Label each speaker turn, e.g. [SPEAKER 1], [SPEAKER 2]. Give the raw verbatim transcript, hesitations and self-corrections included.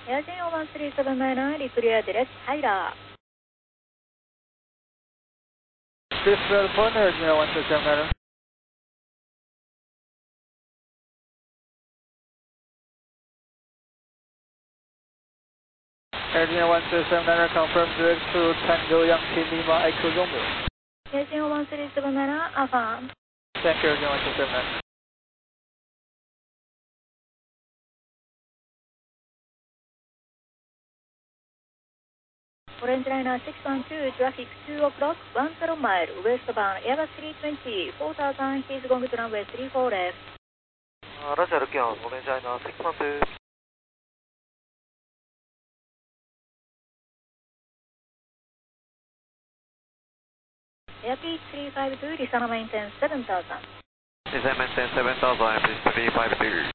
[SPEAKER 1] エアジェンいちさんさんなな、リクリアディレクト、ハイラー。
[SPEAKER 2] Crystal Point, Air Janeいちさんさんなな。Air Janeいちさんさんなな confirm direct to Tango Yankee Lima Echo Romeo.
[SPEAKER 1] エアジェンいちさんさんなな、アファーム。
[SPEAKER 2] Thank you, Air Janeいちさんさんなな。
[SPEAKER 1] オレンジライナーろくいちに、トラフィックにオクロック、じゅうマイル、ウエストバウンド、エアバスさんにじゅう、よんさん、ヒーズゴングトランウェイさんじゅうよんレフト。
[SPEAKER 3] ラジアルキャン、オレンジライナーろくいちに。
[SPEAKER 1] エアピーチさんごに、リサナメインテンセブンタウザンド。
[SPEAKER 3] リサナメインテンセブンタウザンド、エアピーチさんごに。